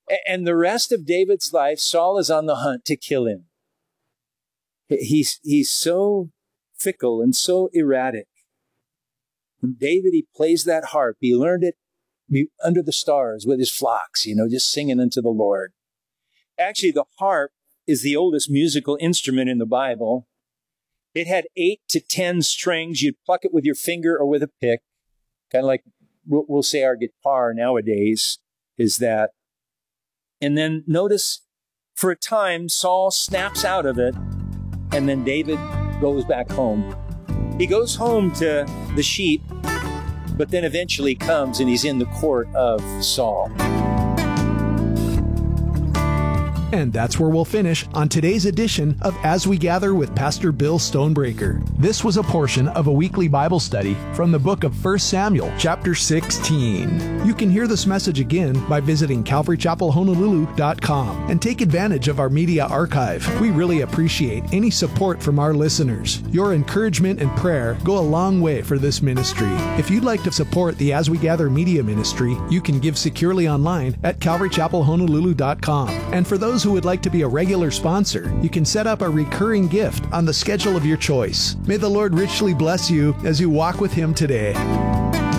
And the rest of David's life, Saul is on the hunt to kill him. He's so fickle and so erratic. And David, he plays that harp. He learned it under the stars with his flocks, just singing unto the Lord. Actually, the harp is the oldest musical instrument in the Bible. It had 8 to 10 strings. You'd pluck it with your finger or with a pick. Kind of like we'll say our guitar nowadays is that. And then notice, for a time, Saul snaps out of it, and then David goes back home. He goes home to the sheep, but then eventually comes and he's in the court of Saul. And that's where we'll finish on today's edition of As We Gather with Pastor Bill Stonebreaker. This was a portion of a weekly Bible study from the book of 1 Samuel, chapter 16. You can hear this message again by visiting CalvaryChapelHonolulu.com and take advantage of our media archive. We really appreciate any support from our listeners. Your encouragement and prayer go a long way for this ministry. If you'd like to support the As We Gather media ministry, you can give securely online at CalvaryChapelHonolulu.com. And for those who would like to be a regular sponsor, you can set up a recurring gift on the schedule of your choice. May the Lord richly bless you as you walk with Him today.